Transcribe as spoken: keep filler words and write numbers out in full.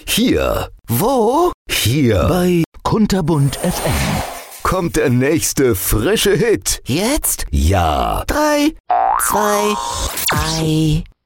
Hier. Wo? Hier. Bei Kunterbunt F M. Kommt der nächste frische Hit. Jetzt? Ja. Drei, zwei, eins.